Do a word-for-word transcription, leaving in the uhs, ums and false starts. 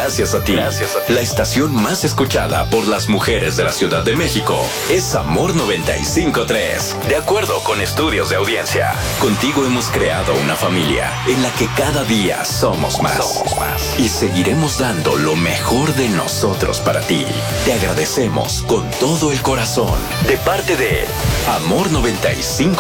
Gracias a ti. Gracias a ti. La estación más escuchada por las mujeres de la Ciudad de México es Amor noventa y cinco punto tres. De acuerdo con estudios de audiencia, contigo hemos creado una familia en la que cada día somos más. Somos más. Y seguiremos dando lo mejor de nosotros para ti. Te agradecemos con todo el corazón. De parte de Amor noventa y cinco